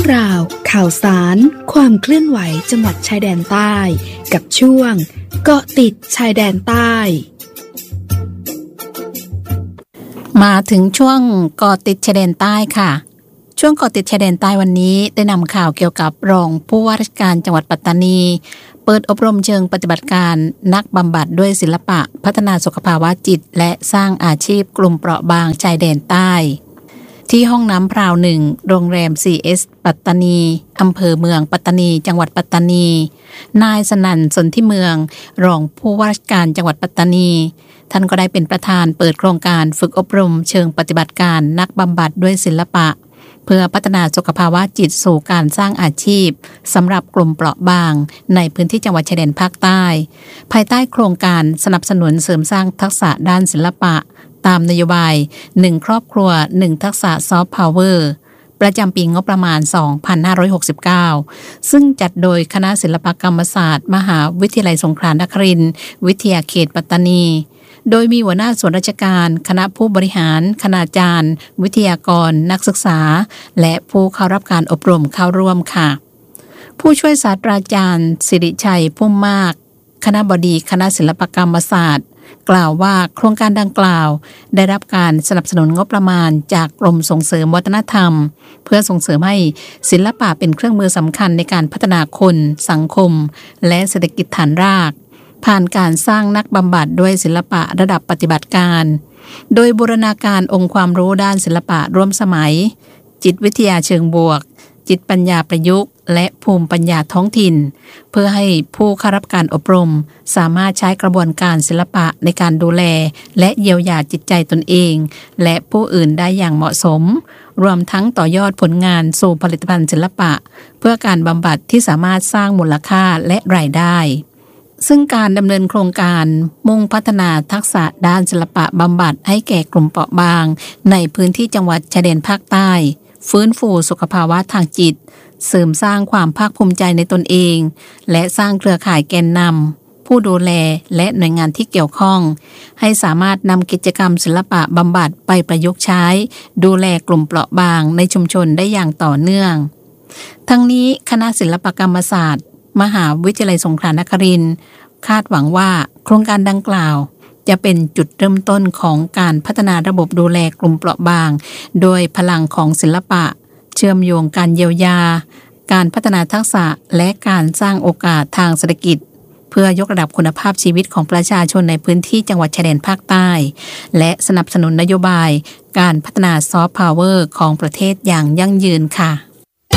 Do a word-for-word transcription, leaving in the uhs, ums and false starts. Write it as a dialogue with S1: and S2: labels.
S1: ราวข่าวสารความเคลื่อนไหวจังหวัดชายแดนใต้กับช่วงเกาะติดชายแดนใต้
S2: มาถึงช่วงเกาะติดชายแดนใต้ค่ะช่วงเกาะติดชายแดนใต้วันนี้ได้นำข่าวเกี่ยวกับรองผู้ว่าราชการจังหวัดปัตตานีเปิดอบรมเชิงปฏิบัติการนักบำบัดด้วยศิลปะพัฒนาสุขภาวะจิตและสร้างอาชีพกลุ่มเปราะบางชายแดนใต้ที่ห้องน้ำพราวหนึ่งโรงแรม ซี เอส ปัตตานีอำเภอเมืองปัตตานีจังหวัดปัตตานีนายสนั่นสนธิเมืองรองผู้ว่าราชการจังหวัดปัตตานีท่านก็ได้เป็นประธานเปิดโครงการฝึกอบรมเชิงปฏิบัติการนักบำบัดด้วยศิลปะเพื่อพัฒนาสุขภาวะจิตสู่การสร้างอาชีพสำหรับกลุ่มเปราะบางในพื้นที่จังหวัดชายแดนภาคใต้ภายใต้โครงการสนับสนุนเสริมสร้างทักษะด้านศิลปะตามนโยบายหนึ่งครอบครัวหนึ่งทักษะซอฟต์พาวเวอร์ประจำปีงบประมาณสองพันห้าร้อยหกสิบเก้าซึ่งจัดโดยคณะศิลปกรรมศาสตร์มหาวิทยาลัยสงขลานครินทร์วิทยาเขตปัตตานีโดยมีหัวหน้าส่วนราชการคณะผู้บริหารคณาจารย์วิทยากรนักศึกษาและผู้เข้ารับการอบรมเข้าร่วมค่ะผู้ช่วยศาสตราจารย์สิริชัยพุ่มมากคณบดีคณะศิลปกรรมศาสตร์กล่าวว่าโครงการดังกล่าวได้รับการสนับสนุนงบประมาณจากกรมส่งเสริมวัฒนธรรมเพื่อส่งเสริมให้ศิลปะเป็นเครื่องมือสำคัญในการพัฒนาคนสังคมและเศรษฐกิจฐานรากผ่านการสร้างนักบำบัดด้วยศิลปะระดับปฏิบัติการโดยบูรณาการองค์ความรู้ด้านศิลปะร่วมสมัยจิตวิทยาเชิงบวกจิตปัญญาประยุกต์และภูมิปัญญาท้องถิ่นเพื่อให้ผู้เข้ารับการอบรมสามารถใช้กระบวนการศิลปะในการดูแลและเยียวยาจิตใจตนเองและผู้อื่นได้อย่างเหมาะสมรวมทั้งต่อยอดผลงานสู่ผลิตภัณฑ์ศิลปะเพื่อการบำบัดที่สามารถสร้างมูลค่าและรายได้ซึ่งการดำเนินโครงการมุ่งพัฒนาทักษะด้านศิลปะบำบัดให้แก่กลุ่มเปราะบางในพื้นที่จังหวัดชายแดนภาคใต้ฟื้นฟูสุขภาวะทางจิตเสริมสร้างความภาคภูมิใจในตนเองและสร้างเครือข่ายแกนนำผู้ดูแลและหน่วยงานที่เกี่ยวข้องให้สามารถนำกิจกรรมศิลปะบำบัดไปประยุกต์ใช้ดูแลกลุ่มเปราะบางในชุมชนได้อย่างต่อเนื่องทั้งนี้คณะศิลปกรรมศาสตร์มหาวิทยาลัยสงขลานครินทร์คาดหวังว่าโครงการดังกล่าวจะเป็นจุดเริ่มต้นของการพัฒนาระบบดูแลกลุ่มเปราะบางโดยพลังของศิลปะเชื่อมโยงการเยียวยาการพัฒนาทักษะและการสร้างโอกาสทางเศรษฐกิจเพื่อยกระดับคุณภาพชีวิตของประชาชนในพื้นที่จังหวัดชายแดนภาคใต้และสนับสนุนนโยบายการพัฒนาซอฟต์พาวเวอร์ของประเทศอย่างยั่งยืนค่ะ